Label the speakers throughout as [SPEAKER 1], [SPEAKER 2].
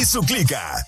[SPEAKER 1] su clica.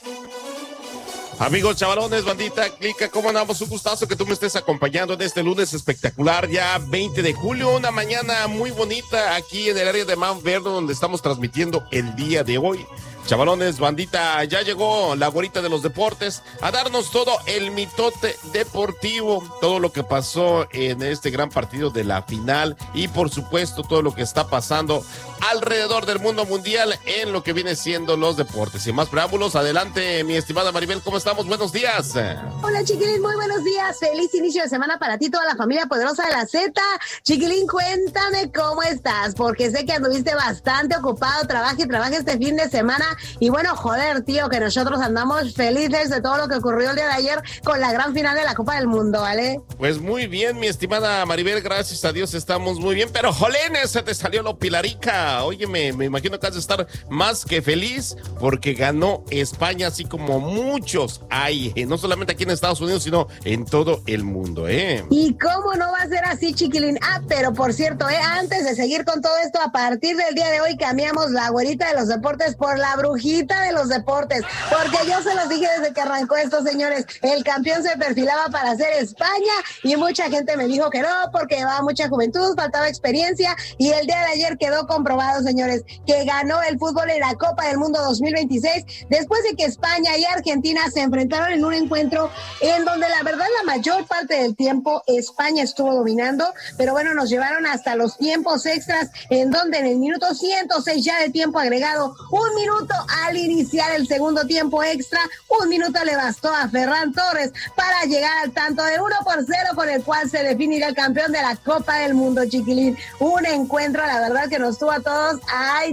[SPEAKER 2] Amigos, chavalones, bandita, clica, ¿cómo andamos? Un gustazo que tú me estés acompañando en este lunes espectacular, ya 20 de julio, una mañana muy bonita aquí en el área de Mount Vernon, donde estamos transmitiendo el día de hoy. Chavalones, bandita, ya llegó la güerita de los deportes a darnos todo el mitote deportivo, todo lo que pasó en este gran partido de la final y por supuesto todo lo que está pasando alrededor del mundo mundial en lo que viene siendo los deportes. Sin más preámbulos, adelante mi estimada Maribel, ¿cómo estamos? Buenos días.
[SPEAKER 3] Hola Chiquilín, muy buenos días, feliz inicio de semana para ti, toda la familia poderosa de la Z. Chiquilín, cuéntame cómo estás, porque sé que anduviste bastante ocupado, trabaja este fin de semana. Y bueno, joder, tío, que nosotros andamos felices de todo lo que ocurrió el día de ayer con la gran final de la Copa del Mundo, ¿vale?
[SPEAKER 2] Pues muy bien, mi estimada Maribel, gracias a Dios estamos muy bien, pero jolines, se te salió lo pilarica. Oye, me imagino que has de estar más que feliz porque ganó España, así como muchos hay, no solamente aquí en Estados Unidos, sino en todo el mundo, ¿eh?
[SPEAKER 3] ¿Y cómo no va a ser así, Chiquilín? Ah, pero por cierto, antes de seguir con todo esto, a partir del día de hoy cambiamos la güerita de los deportes por la brujita de los deportes, porque yo se los dije desde que arrancó esto, señores, el campeón se perfilaba para ser España y mucha gente me dijo que no, porque llevaba mucha juventud, faltaba experiencia, y el día de ayer quedó comprobado, señores, que ganó el fútbol en la Copa del Mundo 2026, después de que España y Argentina se enfrentaron en un encuentro en donde la verdad la mayor parte del tiempo España estuvo dominando, pero bueno, nos llevaron hasta los tiempos extras, en donde en el minuto 106 ya de tiempo agregado, un minuto al iniciar el segundo tiempo extra, un minuto le bastó a Ferran Torres para llegar al tanto de 1-0, con el cual se definirá el campeón de la Copa del Mundo, Chiquilín. Un encuentro, la verdad, que nos tuvo a todos,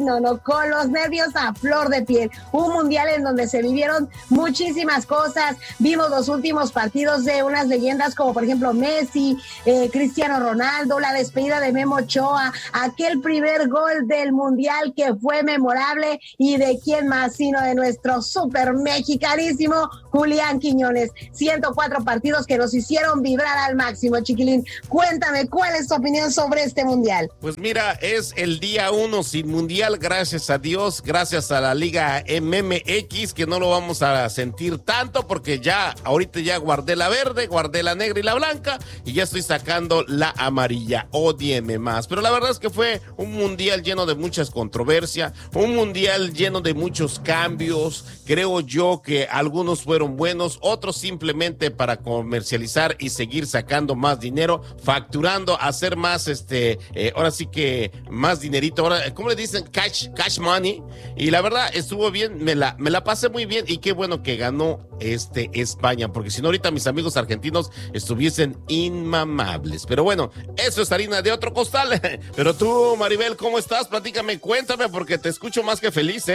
[SPEAKER 3] con los nervios a flor de piel. Un mundial en donde se vivieron muchísimas cosas. Vimos los últimos partidos de unas leyendas como por ejemplo Messi, Cristiano Ronaldo, la despedida de Memo Ochoa, aquel primer gol del mundial que fue memorable, y de quién más sino de nuestro súper mexicanísimo Julián Quiñones. 104 partidos que nos hicieron vibrar al máximo, Chiquilín. Cuéntame, ¿cuál es tu opinión sobre este mundial?
[SPEAKER 2] Pues mira, es el día 1 sin mundial, gracias a Dios, gracias a la Liga MMX, que no lo vamos a sentir tanto porque ya, ahorita ya guardé la verde, guardé la negra y la blanca y ya estoy sacando la amarilla. Ódieme más. Pero la verdad es que fue un mundial lleno de muchas controversias, un mundial lleno de muchos cambios. Creo yo que algunos fueron buenos, otros simplemente para comercializar y seguir sacando más dinero, facturando, hacer más, ahora sí que más dinerito. Ahora, ¿cómo le dicen? Cash money. Y la verdad estuvo bien, me la pasé muy bien, y qué bueno que ganó España, porque si no ahorita mis amigos argentinos estuviesen inmamables. Pero bueno, eso es harina de otro costal. Pero tú, Maribel, ¿cómo estás? Platícame, cuéntame, porque te escucho más que feliz,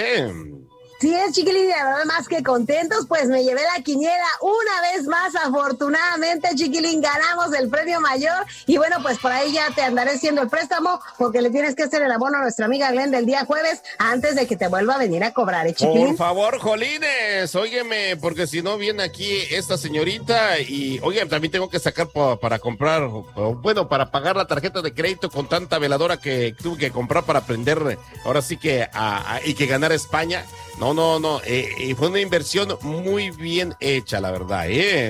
[SPEAKER 3] Sí, es, Chiquilín, la verdad, más que contentos, pues me llevé la quiniela una vez más. Afortunadamente, Chiquilín, ganamos el premio mayor, y bueno, pues por ahí ya te andaré haciendo el préstamo, porque le tienes que hacer el abono a nuestra amiga Glenn del día jueves, antes de que te vuelva a venir a cobrar, Chiquilín.
[SPEAKER 2] Por favor, jolines, óyeme, porque si no viene aquí esta señorita, y oye, también tengo que sacar para comprar, bueno, para pagar la tarjeta de crédito con tanta veladora que tuve que comprar para aprender, ahora sí que, y que ganar España. No, fue una inversión muy bien hecha, la verdad,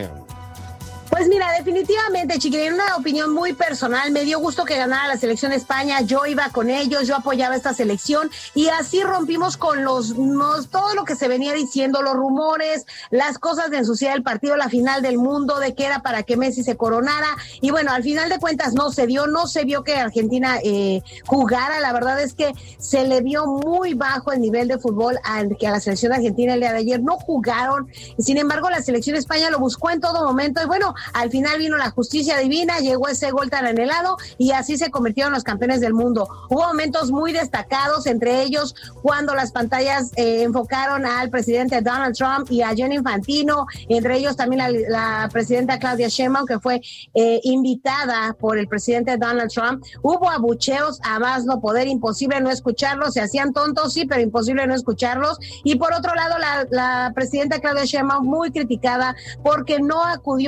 [SPEAKER 3] Pues mira, definitivamente, Chiquilín, una opinión muy personal, me dio gusto que ganara la selección de España, yo iba con ellos, yo apoyaba esta selección, y así rompimos con todo lo que se venía diciendo, los rumores, las cosas de ensuciar el partido, la final del mundo, de que era para que Messi se coronara, y bueno, al final de cuentas no se vio que Argentina jugara. La verdad es que se le vio muy bajo el nivel de fútbol que a la selección argentina el día de ayer, no jugaron, sin embargo la selección de España lo buscó en todo momento, y bueno, al final vino la justicia divina, llegó ese gol tan anhelado, y así se convirtieron los campeones del mundo. Hubo momentos muy destacados, entre ellos cuando las pantallas enfocaron al presidente Donald Trump y a Gianni Infantino, entre ellos también la presidenta Claudia Sheinbaum, que fue invitada por el presidente Donald Trump. Hubo abucheos a más no poder, imposible no escucharlos, se hacían tontos, sí, pero imposible no escucharlos. Y por otro lado, la presidenta Claudia Sheinbaum muy criticada porque no acudió a ningún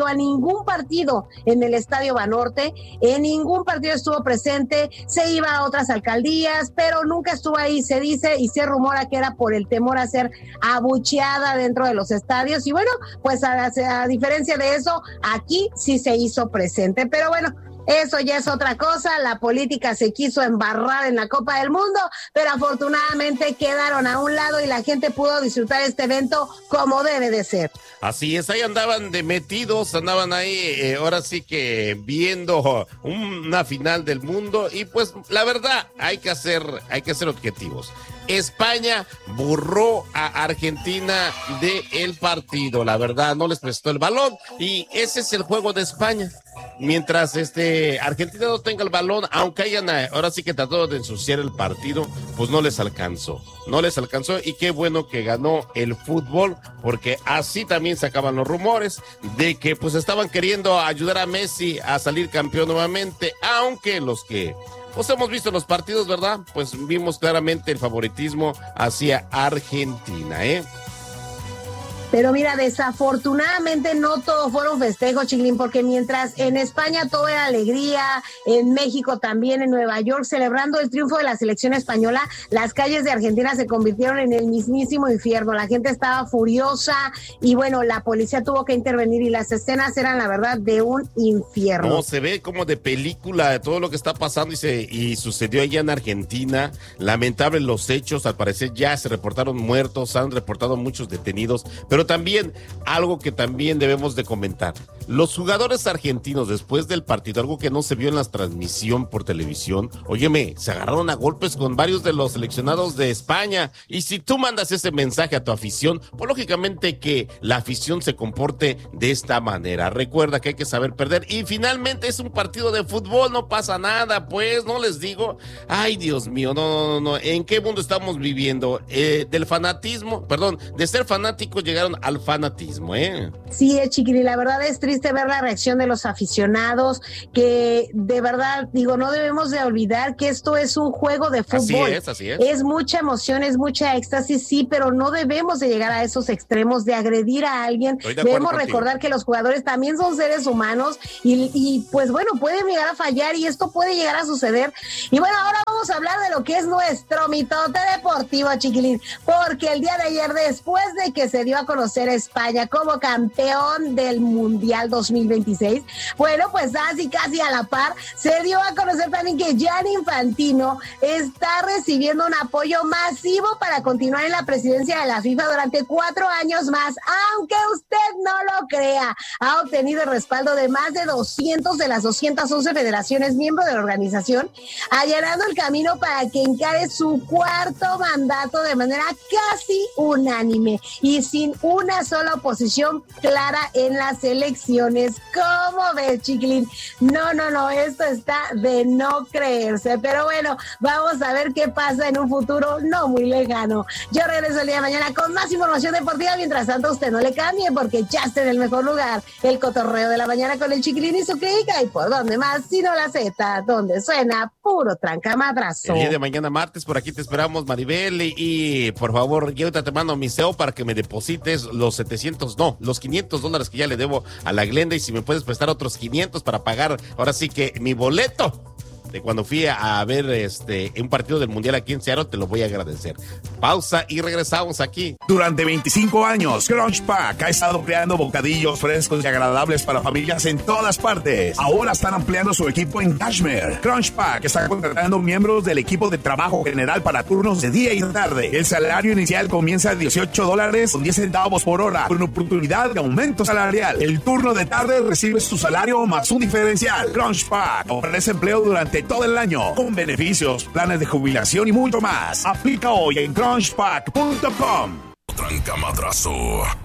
[SPEAKER 3] ningún partido en el Estadio Banorte, en ningún partido estuvo presente, se iba a otras alcaldías, pero nunca estuvo ahí. Se dice y se rumora que era por el temor a ser abucheada dentro de los estadios, y bueno, pues a diferencia de eso, aquí sí se hizo presente, pero bueno, eso ya es otra cosa. La política se quiso embarrar en la Copa del Mundo, pero afortunadamente quedaron a un lado y la gente pudo disfrutar este evento como debe de ser.
[SPEAKER 2] Así es, ahí andaban de metidos, andaban ahí, ahora sí que viendo una final del mundo, y pues la verdad hay que ser objetivos. España borró a Argentina del partido, la verdad no les prestó el balón, y ese es el juego de España. Mientras Argentina no tenga el balón, aunque hayan ahora sí que tratado de ensuciar el partido, pues no les alcanzó, y qué bueno que ganó el fútbol, porque así también se acaban los rumores de que pues estaban queriendo ayudar a Messi a salir campeón nuevamente, aunque los que pues hemos visto los partidos, ¿verdad? Pues vimos claramente el favoritismo hacia Argentina,
[SPEAKER 3] Pero mira, desafortunadamente no todos fueron festejos, Chiquilín, porque mientras en España todo era alegría, en México también, en Nueva York, celebrando el triunfo de la selección española, las calles de Argentina se convirtieron en el mismísimo infierno. La gente estaba furiosa y bueno, la policía tuvo que intervenir y las escenas eran, la verdad, de un infierno.
[SPEAKER 2] No, se ve como de película de todo lo que está pasando y sucedió allá en Argentina. Lamentables los hechos, al parecer ya se reportaron muertos, han reportado muchos detenidos, pero también algo que también debemos de comentar. Los jugadores argentinos después del partido, algo que no se vio en la transmisión por televisión, óyeme, se agarraron a golpes con varios de los seleccionados de España, y si tú mandas ese mensaje a tu afición, pues lógicamente que la afición se comporte de esta manera. Recuerda que hay que saber perder, y finalmente es un partido de fútbol, no pasa nada, pues, no les digo, ay Dios mío, no, ¿en qué mundo estamos viviendo? Del fanatismo, perdón, de ser fanáticos llegaron al fanatismo,
[SPEAKER 3] Sí, Chiquili, la verdad es triste ver la reacción de los aficionados, que de verdad, digo, no debemos de olvidar que esto es un juego de fútbol.
[SPEAKER 2] Así es.
[SPEAKER 3] Es mucha emoción, es mucha éxtasis, sí, pero no debemos de llegar a esos extremos de agredir a alguien. Debemos recordar que los jugadores también son seres humanos y pues bueno, pueden llegar a fallar y esto puede llegar a suceder. Y bueno, ahora vamos a hablar de lo que es nuestro mitote deportivo, Chiquilín, porque el día de ayer, después de que se dio a conocer España como campeón del Mundial 2026, bueno, pues casi a la par, se dio a conocer también que Gianni Infantino está recibiendo un apoyo masivo para continuar en la presidencia de la FIFA durante 4 años más, aunque usted no lo crea. Ha obtenido el respaldo de más de 200 de las 211 federaciones miembros de la organización, allanando el camino para que encare su 4º mandato de manera casi unánime y sin una sola oposición clara en las elecciones. ¿Cómo ves, Chiquilín? No, esto está de no creerse, pero bueno, vamos a ver qué pasa en un futuro no muy lejano. Yo regreso el día de mañana con más información deportiva. Mientras tanto, usted no le cambie, porque ya está en el mejor lugar, el cotorreo de la mañana con el Chiquilín y su clica. ¿Y por dónde más? Sino la Z, donde suena puro trancamadrazo.
[SPEAKER 2] El día de mañana martes, por aquí te esperamos, Maribel, y por favor, yo ahorita te mando mi CEO para que me deposites los $500 que ya le debo a la Glenda, y si me puedes prestar otros 500 para pagar ahora sí que mi boleto de cuando fui a ver un partido del Mundial aquí en Seattle, te lo voy a agradecer. Pausa y regresamos aquí.
[SPEAKER 1] Durante 25 años, Crunch Pack ha estado creando bocadillos frescos y agradables para familias en todas partes. Ahora están ampliando su equipo en Kashmir. Crunch Pack está contratando miembros del equipo de trabajo general para turnos de día y tarde. El salario inicial comienza a $18 con 10 centavos por hora, con oportunidad de aumento salarial. El turno de tarde recibe su salario más un diferencial. Crunch Pack ofrece empleo durante todo el año, con beneficios, planes de jubilación y mucho más. Aplica hoy en crunchpack.com.
[SPEAKER 4] Trancamadrazo.